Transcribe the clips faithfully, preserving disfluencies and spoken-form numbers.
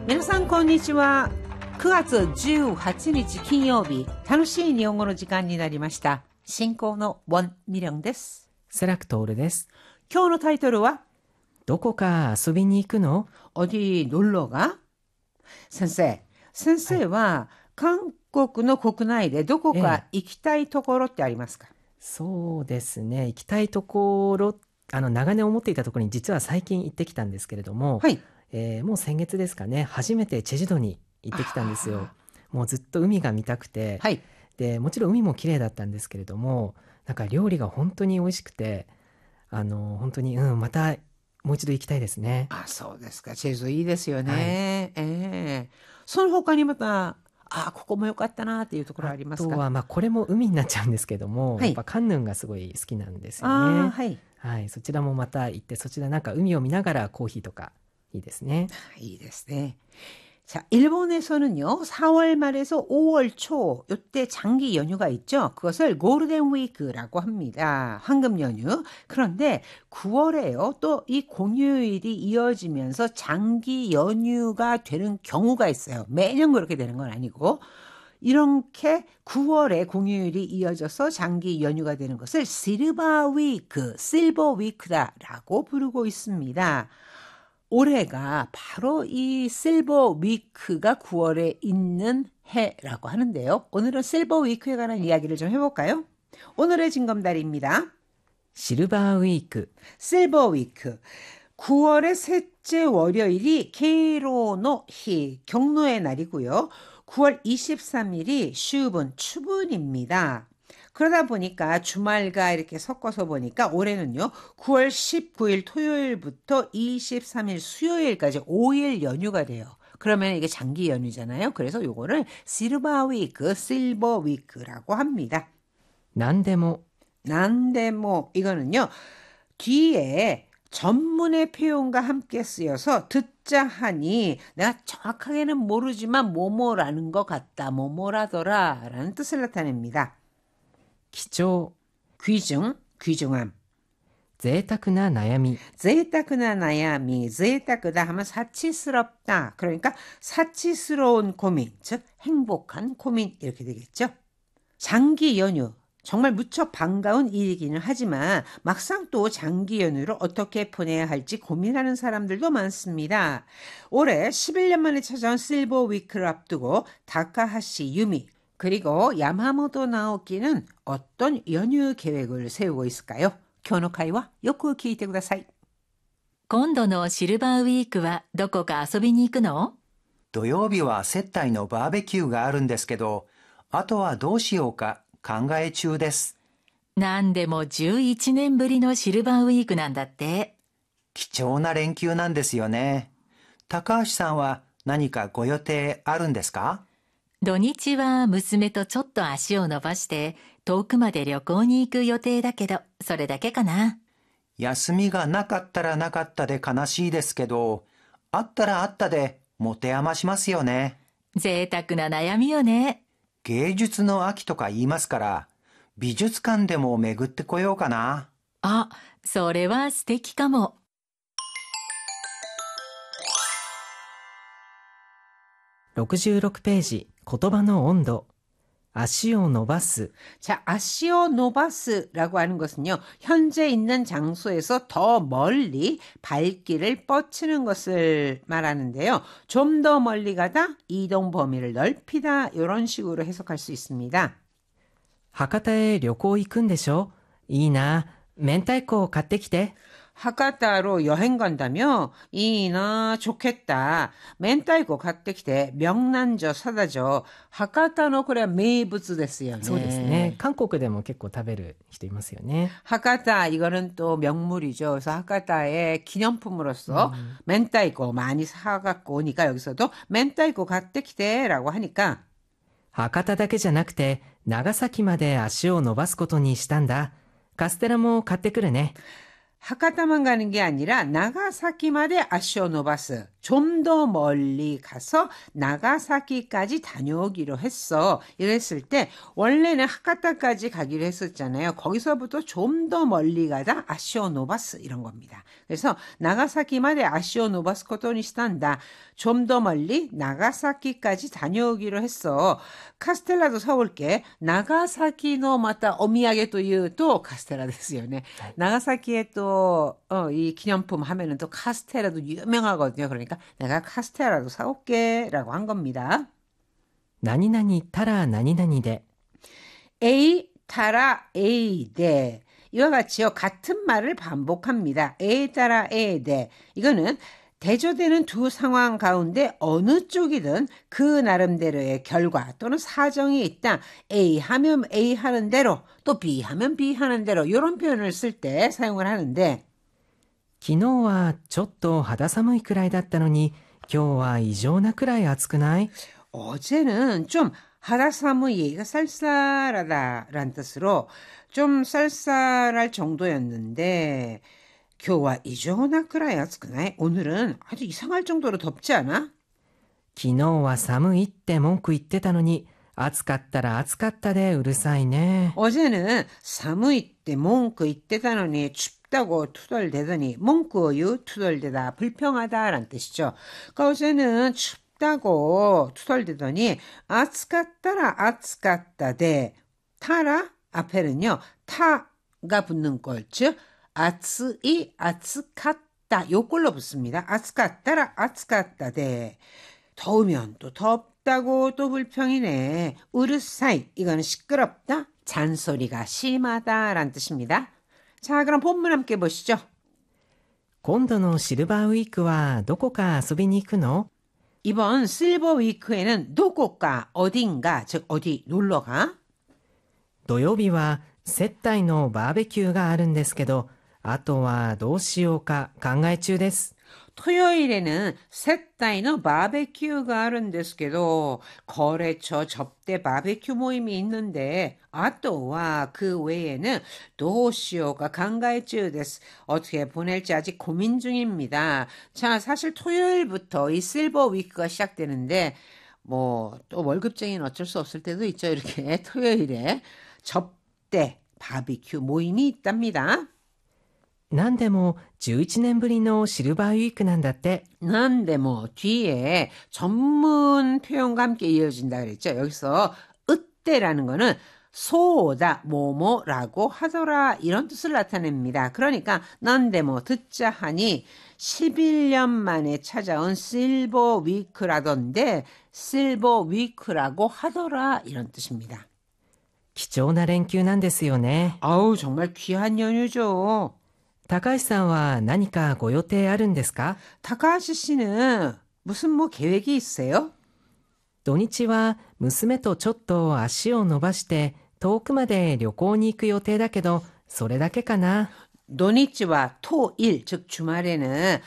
皆さんこんにちは。くがつじゅうはちにち金曜日、楽しい日本語の時間になりました。進行のウォン・ミリョンです。 セラクトールです。 今日のタイトルはどこか遊びに行くの？ 어디 놀러가? 先生、先生は韓国の国内でどこか行きたいところってありますか？ そうですね。行きたいところ、あの長年思っていたところに実は最近行ってきたんですけれども、 はい。 えーもう先月ですかね、初めてチェジュ島に行ってきたんですよ。もうずっと海が見たくて、 はい。 でもちろん海も綺麗だったんですけれども、なんか料理が本当に美味しくて、あの本当に、うん、またもう一度行きたいですね。 あ、そうですか。チェジュいいですよね。ええその他にまた、あ、ここも良かったなっていうところありますか？ あとは、まあ、これも海になっちゃうんですけども、 はいやっぱカンヌンがすごい好きなんですよああ、 ね。 はい。 はい、そちらもまた行って、そちらなんか海を見ながらコーヒーとかいいですね。 いいですね。자, 일본에서는요, 사월 말에서 오월 초, 요때 장기 연휴가 있죠. 그것을 골든 위크라고 합니다. 황금 연휴. 그런데 구월에요, 또 이 공휴일이 이어지면서 장기 연휴가 되는 경우가 있어요. 매년 그렇게 되는 건 아니고. 이렇게 구월에 공휴일이 이어져서 장기 연휴가 되는 것을 실버 위크, 실버 위크다라고 부르고 있습니다. 올해가 바로 이 실버 위크가 구월에 있는 해라고 하는데요. 오늘은 실버 위크에 관한 이야기를 좀 해볼까요? 오늘의 징검다리입니다. シルバーウィーク。 실버 위크. 구월의 셋째 월요일이 게이로노 히, 경로의 날이고요. 구월 이십삼일이 슈분, 추분입니다. 그러다 보니까 주말과 이렇게 섞어서 보니까 올해는요. 구월 십구일 토요일부터 이십삼일 수요일까지 오일 연휴가 돼요. 그러면 이게 장기 연휴잖아요. 그래서 요거를 실버 위크, 실버 위크라고 합니다. なんでも 난데모 이거는요. 뒤에 전문의 표현과 함께 쓰여서 듣자 하니 내가 정확하게는 모르지만 뭐뭐라는 것 같다. 뭐뭐라더라 라는 뜻을 나타냅니다. 貴重 귀중, 귀중함. 贅沢な悩み贅沢な 나야미,贅沢다 하면 사치스럽다. 그러니까 사치스러운 고민, 즉 행복한 고민 이렇게 되겠죠. 장기 연휴, 정말 무척 반가운 일이기는 하지만 막상 또 장기 연휴를 어떻게 보내야 할지 고민하는 사람들도 많습니다. 올해 십일 년 만에 찾아온 실버 위크를 앞두고 다카하시 유미, 그리고 야마모토 나오키는 어떤 연휴 계획을 세우고 있을까요? 교노카이와 요쿠 키이테 쿠다사이. 今度のシルバーウィークはどこか遊びに行くの？ 土曜日は接待のバーベキューがあるんですけど、あとはどうしようか考え中です。 なんでもじゅういちねんぶりのシルバーウィークなんだって。 貴重な連休なんですよね。高橋さんは何かご予定あるんですか？ 土日は娘とちょっと足を伸ばして遠くまで旅行に行く予定だけど、それだけかな。 休みがなかったらなかったで悲しいですけど、あったらあったで持て余しますよね。 贅沢な悩みよね。 芸術の秋とか言いますから、美術館でも巡ってこようかな。 あ、それは素敵かも。 ろくじゅうろくページ、言葉の温度。足を伸ばす 자, 아시오 노바스라고 하는 것은요. 현재 있는 장소에서 더 멀리 발길을 뻗치는 것을 말하는데요. 좀 더 멀리 가다, 이동 범위를 넓히다 이런 식으로 해석할 수 있습니다. 博多へ旅行行くんでしょ？いいな。明太子買ってきて。 하카타로 여행 간다며? 이나 좋겠다. 멘타이코 갖다きて 명란젓 사다 줘. 하카타노 그래名物ですよね. そうですね。韓国でも結構食べる人いますよね。 하카타 이거는 또 명물이죠. 그래서 하카타의 기념품으로서 음. 멘타이코 많이 사갖고 오니까 여기서도 멘타이코 갖다きて라고 하니까 博多だけじゃなくて長崎まで足を伸ばすことにしたんだ。カステラも買ってくるね。 하카타만 가는 게 아니라 나가사키마데 아시오 노바스 좀 더 멀리 가서 나가사키까지 다녀오기로 했어. 이랬을 때 원래는 하카타까지 가기로 했었잖아요. 거기서부터 좀 더 멀리 가다 아시오 노바스 이런 겁니다. 그래서 나가사키마데 아시오 노바스 코토니 시단다. 좀 더 멀리 나가사키까지 다녀오기로 했어. 카스텔라도 사올게. 나가사키노 마타 오미야게 또いうと 카스텔라 ですよね. 나가사키에 또 어, 이 기념품 하면은 또 카스텔라도 유명하거든요. 그러니까 내가 카스텔라도 사올게라고 한 겁니다. 何々たら何々で A 따라 A 대 이와 같이요. 같은 말을 반복합니다. A 따라 A 대 이거는 대조되는 두 상황 가운데 어느 쪽이든 그 나름대로의 결과 또는 사정이 있다. A 하면 A 하는 대로 또 B 하면 B 하는 대로 이런 표현을 쓸 때 사용을 하는데 昨日はちょっと肌寒いくらいだったのに今日は異常なくらい暑くない 어제는 좀 하다사무이가 쌀쌀하다라는 뜻으로 좀 쌀쌀할 정도였는데 교와 이조나 그라이 아츠쿠나이 오늘은 아주 이상할 정도로 덥지 않아? 昨日は寒いって文句言ってたのに暑かったら暑かったでうるさいね 어제는 사무이 때 몽크 이때다노니 춥다고 투덜대더니 몽크유 투덜대다 불평하다라는 뜻이죠. 그러니까 어제는 춥다고 투덜대더니 아츠갔다라 아츠갔다데 타라 앞에는요 타가 붙는 꼴 즉 아츠이 아츠갔다 요꼴로 붙습니다. 아츠갔다라 아츠갔다데 더우면 또 덥다고 또 불평이네. 우르사이 이거는 시끄럽다 잔소리가 심하다라는 뜻입니다. 자 그럼 본문 함께 보시죠. 今度のシルバーウィークはどこか遊びに行くの 이번 실버 위크에는 도코가 어딘가 즉 어디 놀러가 土曜日は接待のバーベキューがあるんですけどあとはどうしようか考え中です 토요일에는 셋다이너 바베큐가 하는데스게도 거래처 접대 바베큐 모임이 있는데 아또와 그 외에는 도시오가 간가이쯔데스 어떻게 보낼지 아직 고민 중입니다. 자 사실 토요일부터 이 실버 위크가 시작되는데 뭐 또 월급쟁이는 어쩔 수 없을 때도 있죠. 이렇게 토요일에 접대 바베큐 모임이 있답니다. なんでもじゅういちねんぶりのシルバーウィークなんだって 난데 뭐 뒤에 전문 표현과 함께 이어진다 그랬죠. 여기서 으때라는 거는 소다 뭐뭐라고 하더라 이런 뜻을 나타냅니다. 그러니까 난데 뭐 듣자 하니 십일 년 만에 찾아온 실버 위크라던데 실버 위크라고 하더라 이런 뜻입니다. 貴重な連休なんですよね 아우 정말 귀한 연휴죠. 高橋さんは何かご予定あるんですか 타카하시 씨는 무슨 뭐 계획이 있어요? 土日は娘とちょっと足を伸ばして遠くまで旅行に行く予定だけどそれだけかな 노니치와 토일 즉 주말에는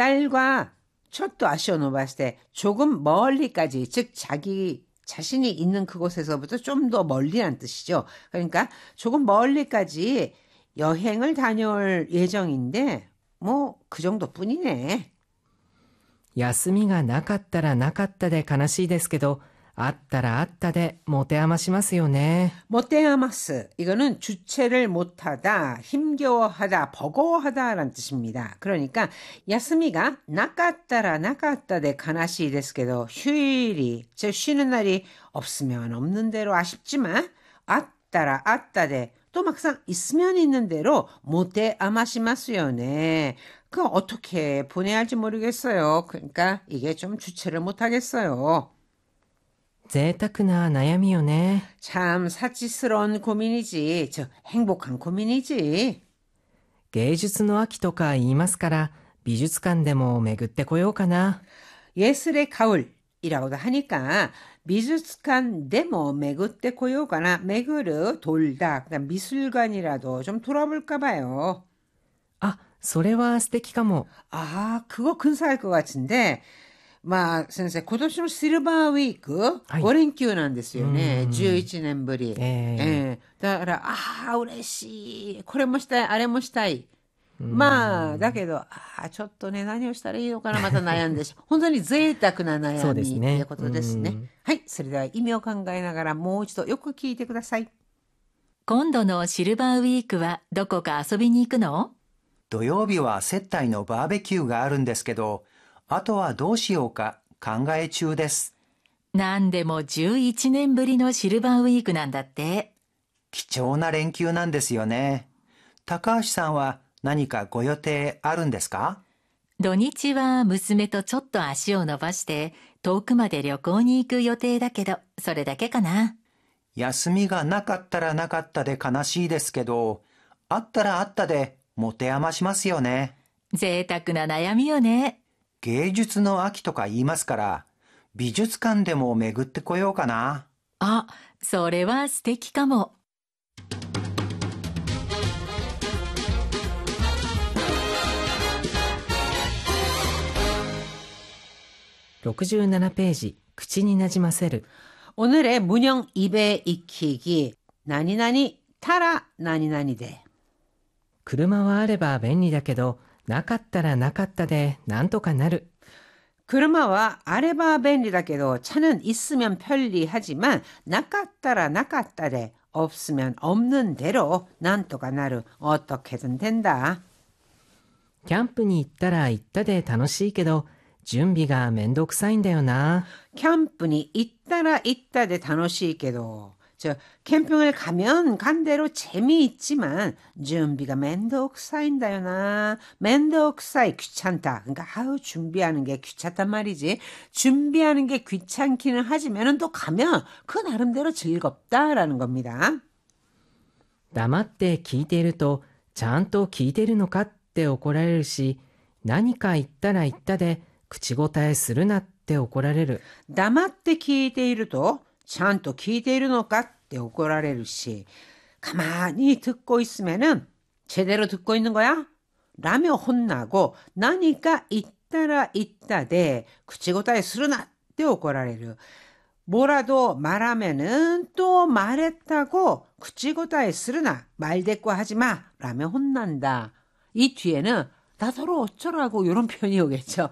딸과 첫도 아시오 노바스 때 조금 멀리까지 즉 자기 자신이 있는 그곳에서부터 좀 더 멀리란 뜻이죠. 그러니까 조금 멀리까지 여행을 다녀올 예정인데 뭐 그 정도뿐이네. 休みがなかったらなかったで悲しいですけどあったらあったで持て余しますよね 못대아마스 이거는 주체를 못하다, 힘겨워하다, 버거워하다라는 뜻입니다. 그러니까 야스미가 나갔다라 나갔다데 가나시 데스게도 휴일이 즉 쉬는 날이 없으면 없는 대로 아쉽지만 아따라 아따데 또 막상 있으면 있는 대로 못대 아마시마스요네. 그 어떻게 보내야 할지 모르겠어요. 그러니까 이게 좀 주체를 못하겠어요. 贅沢な悩みよね 참 사치스러운 고민이지. 즉 행복한 고민이지. 芸術の秋とか言いますから美術館でも巡ってこようかな 예술의 가을이라고도 하니까 미술관 데모 메구때 고요가나 메그르 돌다 그다음 미술관이라도 좀 돌아볼까 봐요. あそれは素敵かも 아 그거 근사할 것 같은데 마 선생 고도시노 실버 위크 하이. 오렌큐なんですよね 음. じゅういちねんぶりええだからあ嬉しいこれもしたいあれもしたいまあ、だけど、ああ、ちょっとね、何をしたらいいのかな、また悩んでし。本当に贅沢な悩みっていうことですね。はい、それでは意味を考えながらもう一度よく聞いてください。 今度のシルバーウィークはどこか遊びに行くの？ 土曜日は接待のバーベキューがあるんですけど、あとはどうしようか考え中です。 なんでもじゅういちねんぶりのシルバーウィークなんだって。 貴重な連休なんですよね。高橋さんは何かご予定あるんですか？ 土日は娘とちょっと足を伸ばして遠くまで旅行に行く予定だけど、それだけかな。 休みがなかったらなかったで悲しいですけど、あったらあったで持て余しますよね。 贅沢な悩みよね。 芸術の秋とか言いますから、美術館でも巡ってこようかな。 あ、それは素敵かも。 ろくじゅうななページ、口になじませる。 오늘의 문형 입에 익히기.何々たら何々で。 車はあれば便利だけど、なかったらなかったでなんとかなる。 그르마와 아레바 벤리다게도 차는 있으면 편리하지만 나갔다라 나갔다래 없으면 없는 대로 난또가 나를 어떻게든 된다. キャンプに行ったら行ったで楽しいけど、準備がめんどくさいんだよな。 캠프니 있다라 있다대 楽しいけど 저 캠핑을 가면 간 대로 재미있지만 준비가 맨덕사인다요나. 맨덕사이 귀찮다. 그러니까 아우 준비하는 게 귀찮단 말이지. 준비하는 게 귀찮기는 하지만은 또 가면 그 나름대로 즐겁다라는 겁니다. 黙って聞いていると、ちゃんと聞いてるのかって怒られるし、何か言ったら言ったで口答えするなって怒られる。 黙って聞いているとちゃんと聞いているのかって怒られるし, 가만히 듣고 있으면은 제대로 듣고 있는 거야? 라며 혼나고, 나니까 있다라 있다대 구치고타에 쓰르나 때怒られる. 뭐라도 말하면은 또 말했다고 구치고타에 쓰르나, 말대꾸 하지마 라며 혼난다. 이 뒤에는 나더러 어쩌라고 이런 표현이 오겠죠.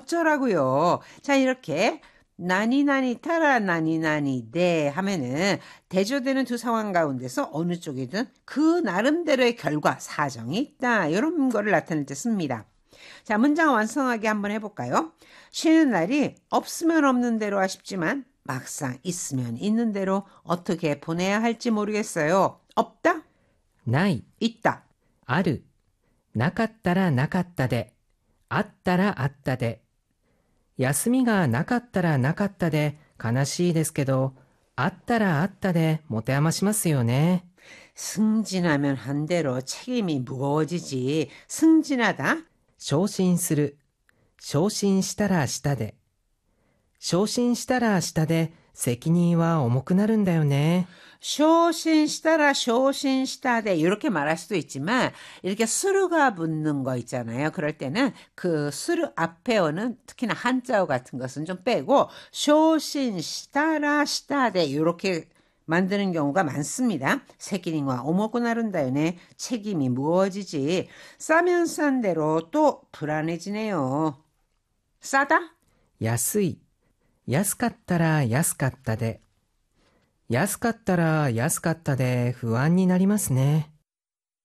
어쩌라고요. 자, 이렇게 나니나니 타라 나니나니 네 하면은 대조되는 두 상황 가운데서 어느 쪽이든 그 나름대로의 결과, 사정이 있다, 이런 거를 나타낼 때 씁니다. 자, 문장 완성하게 한번 해볼까요? 쉬는 날이 없으면 없는 대로 아쉽지만 막상 있으면 있는 대로 어떻게 보내야 할지 모르겠어요. 없다? ない、 있다. ある、なかったらなかったで、あったらあったで。休みがなかったらなかったで悲しいですけど、あったらあったで持て余しますよね。 승진하면 한 대로 책임이 무거워지지. 승진하다? 昇進する。昇進したら下で。昇進したら下で責任は重くなるんだよね。 쇼신시다라 쇼신시다대 이렇게 말할 수도 있지만, 이렇게 수르가 붙는 거 있잖아요. 그럴 때는 그 수르 앞에 오는 특히나 한자어 같은 것은 좀 빼고 쇼신시다라 시다대 이렇게 만드는 경우가 많습니다.責任과 오모고 나른다요네. 책임이 무거워지지. 싸면 싼 대로 또 불안해지네요. 싸다? 安い。安かったら安かったで。安かったら安かったで不安になりますね。